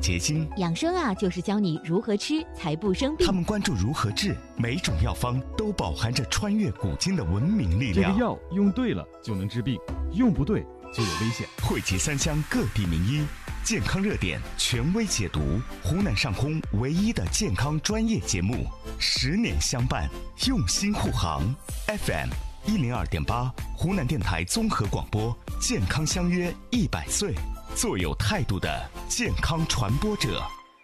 结晶。 养生啊，就是教你如何吃才不生病。 他们关注如何治，每种药方都饱含着穿越古今的文明力量。 这个药用对了就能治病，用不对就有危险。 汇集三湘各地名医，健康热点权威解读，湖南上空唯一的健康专业节目，10年相伴，用心护航。FM102.8，湖南电台综合广播，健康相约100岁，做有态度的健康传播者。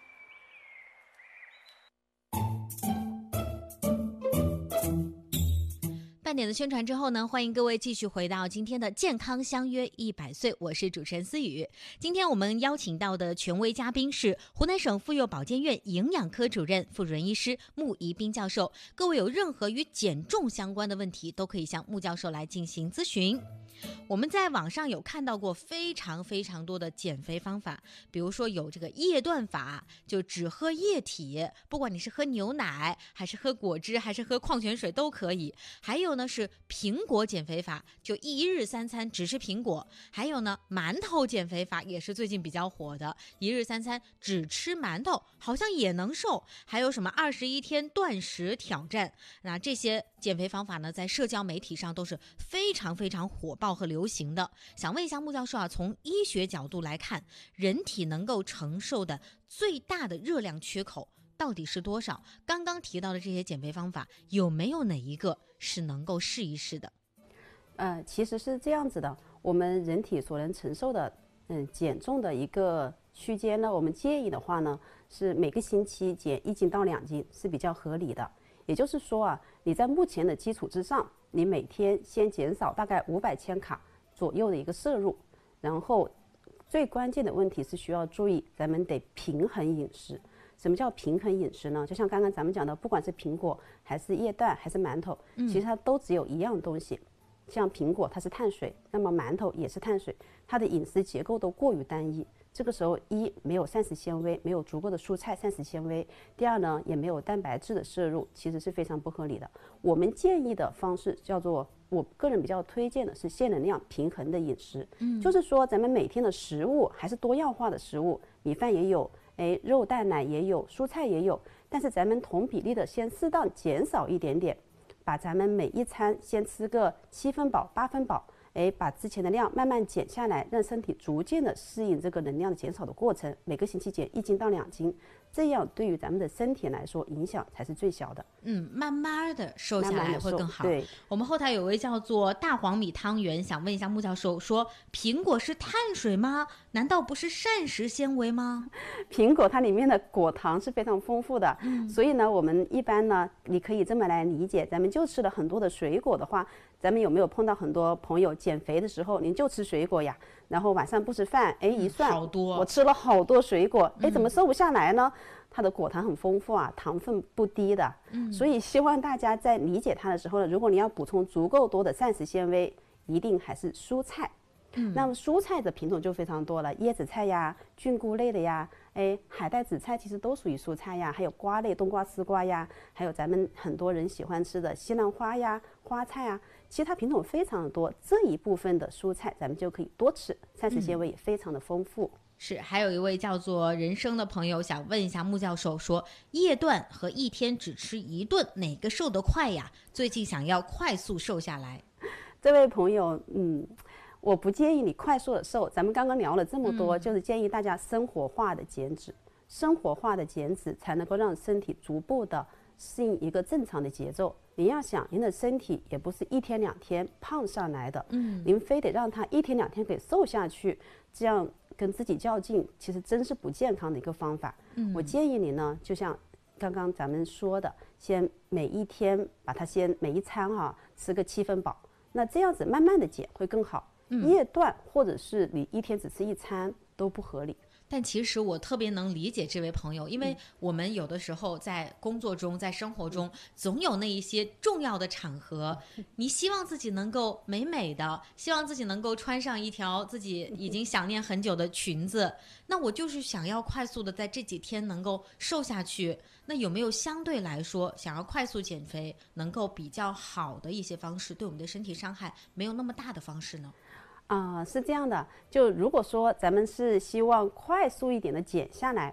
半点的宣传之后呢，欢迎各位继续回到今天的健康相约100岁，我是主持人思雨。今天我们邀请到的权威嘉宾是湖南省妇幼保健院营养科主任、副主任医师穆宜斌教授。各位有任何与减重相关的问题，都可以向穆教授来进行咨询。我们在网上有看到过非常多的减肥方法，比如说有这个液断法，就只喝液体，不管你是喝牛奶还是喝果汁还是喝矿泉水都可以。还有呢是苹果减肥法，就1日3餐只吃苹果。还有呢馒头减肥法，也是最近比较火的，1日3餐只吃馒头，好像也能瘦。还有什么21天断食挑战，那这些减肥方法呢，在社交媒体上都是非常火爆和流行的。想问一下穆教授啊，从医学角度来看，人体能够承受的最大的热量缺口到底是多少？刚刚提到的这些减肥方法，有没有哪一个是能够试一试的？ 其实是这样子的，我们人体所能承受的减重的一个区间呢，我们建议的话呢，是每个星期减1斤到2斤是比较合理的。也就是说啊，你在目前的基础之上，你每天先减少大概500千卡左右的一个摄入，然后最关键的问题是需要注意，咱们得平衡饮食。什么叫平衡饮食呢？就像刚刚咱们讲的，不管是苹果还是液断还是馒头，其实它都只有一样东西。像苹果它是碳水，那么馒头也是碳水，它的饮食结构都过于单一。这个时候，一没有膳食纤维，没有足够的蔬菜膳食纤维；第二呢，也没有蛋白质的摄入，其实是非常不合理的。我们建议的方式叫做，我个人比较推荐的是限能量平衡的饮食。就是说咱们每天的食物还是多样化的食物，米饭也有，肉蛋奶也有，蔬菜也有，但是咱们同比例的先适当减少一点点，把咱们每一餐先吃个7分饱、8分饱。把之前的量慢慢减下来，让身体逐渐的适应这个能量的减少的过程，每个星期减1斤到2斤，这样对于咱们的身体来说影响才是最小的。 慢慢的瘦下来会更好。 对， 我们后台有位叫做大黄米汤圆，想问一下穆教授，说苹果是碳水吗？难道不是膳食纤维吗？ 苹果它里面的果糖是非常丰富的，所以呢，我们一般呢，你可以这么来理解，咱们就吃了很多的水果的话，咱们有没有碰到很多朋友减肥的时候，您就吃水果呀，然后晚上不吃饭，一算， 好多， 我吃了好多水果，怎么瘦不下来呢？它的果糖很丰富啊，糖分不低的，所以希望大家在理解它的时候呢，如果你要补充足够多的膳食纤维，一定还是蔬菜。那么蔬菜的品种就非常多了，椰子菜呀、菌菇类的呀，海带、紫菜其实都属于蔬菜呀，还有瓜类，冬瓜、丝瓜呀，还有咱们很多人喜欢吃的西兰花呀、花菜啊，其实它品种非常的多，这一部分的蔬菜咱们就可以多吃，膳食纤维也非常的丰富。 是，还有一位叫做人生的朋友想问一下穆教授，说液断和一天只吃1顿哪个瘦得快呀？最近想要快速瘦下来。 这位朋友，我不建议你快速的瘦，咱们刚刚聊了这么多，就是建议大家生活化的减脂，生活化的减脂才能够让身体逐步的适应一个正常的节奏。您要想，您的身体也不是1天2天胖上来的，您非得让它1天2天给瘦下去，这样跟自己较劲，其实真是不健康的一个方法。我建议你呢，就像刚刚咱们说的，先每一天把它先每一餐吃个7分饱，那这样子慢慢的减会更好。液断或者是你1天只吃1餐都不合理。 但其实我特别能理解这位朋友，因为我们有的时候在工作中在生活中总有那一些重要的场合，你希望自己能够美美的，希望自己能够穿上一条自己已经想念很久的裙子，那我就是想要快速的在这几天能够瘦下去。那有没有相对来说想要快速减肥能够比较好的一些方式，对我们的身体伤害没有那么大的方式呢？ 是这样的，就如果说咱们是希望快速一点的减下来，